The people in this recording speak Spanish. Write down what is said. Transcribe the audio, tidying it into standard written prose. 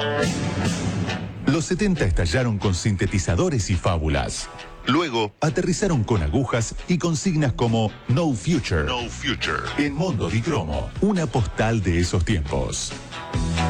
Los 70 estallaron con sintetizadores y fábulas. Luego aterrizaron con agujas y consignas como No Future. En Mondo di Cromo, una postal de esos tiempos.